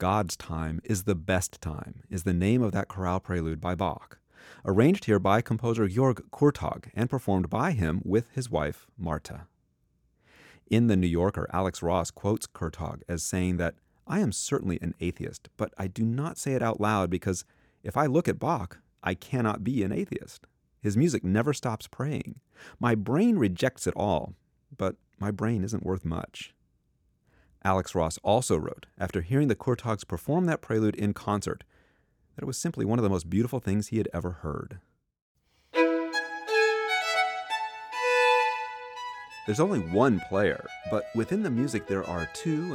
God's time is the best time is the name of that chorale prelude by Bach, arranged here by composer Georg Kurtag and performed by him with his wife, Marta. In The New Yorker, Alex Ross quotes Kurtag as saying that, "I am certainly an atheist, but I do not say it out loud because if I look at Bach, I cannot be an atheist. His music never stops praying. My brain rejects it all, but my brain isn't worth much." Alex Ross also wrote, after hearing the Kurtags perform that prelude in concert, that it was simply one of the most beautiful things he had ever heard. There's only one player, but within the music there are two